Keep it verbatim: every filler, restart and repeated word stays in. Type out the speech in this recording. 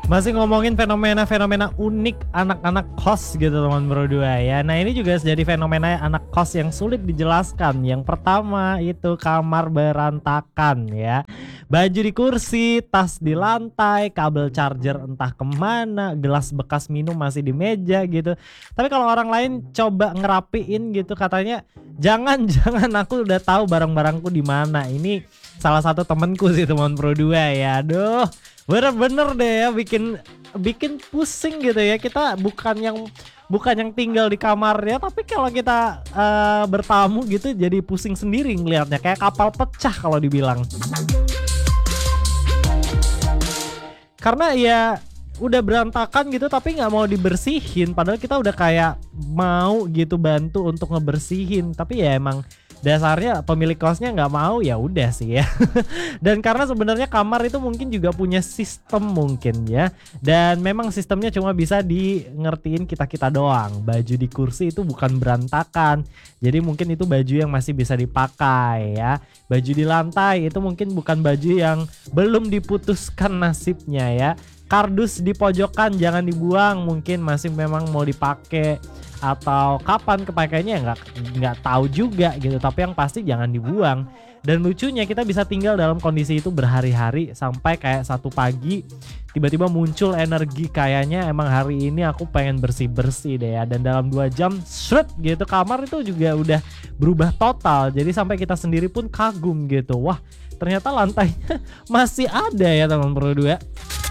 Masih ngomongin fenomena-fenomena unik anak-anak kos gitu teman berdua ya. Nah ini juga jadi fenomena anak kos yang sulit dijelaskan. Yang pertama itu kamar berantakan ya. Baju di kursi, tas di lantai, kabel charger entah kemana, gelas bekas minum masih di meja gitu. Tapi kalau orang lain coba ngerapiin gitu katanya, jangan jangan aku udah tahu barang-barangku di mana. Ini salah satu temenku sih teman Pro dua ya. Aduh, bener-bener deh ya bikin bikin pusing gitu ya. Kita bukan yang bukan yang tinggal di kamarnya, tapi kalau kita uh, bertamu gitu jadi pusing sendiri ngelihatnya, kayak kapal pecah kalau dibilang. Karena ya udah berantakan gitu tapi nggak mau dibersihin, padahal kita udah kayak mau gitu bantu untuk ngebersihin, tapi ya emang dasarnya pemilik kosnya nggak mau, ya udah sih ya. Dan karena sebenarnya kamar itu mungkin juga punya sistem mungkin ya, dan memang sistemnya cuma bisa di ngertiin kita-kita doang. Baju di kursi itu bukan berantakan, jadi mungkin itu baju yang masih bisa dipakai ya. Baju di lantai itu mungkin bukan baju yang belum diputuskan nasibnya ya. Kardus di pojokan jangan dibuang, mungkin masih memang mau dipakai, atau kapan kepakainya nggak nggak tahu juga gitu, tapi yang pasti jangan dibuang. Dan lucunya kita bisa tinggal dalam kondisi itu berhari-hari sampai kayak satu pagi tiba-tiba muncul energi kayaknya emang hari ini aku pengen bersih-bersih deh ya, dan dalam dua jam shred gitu kamar itu juga udah berubah total. Jadi sampai kita sendiri pun kagum gitu, wah ternyata lantainya masih ada ya teman Pro dua.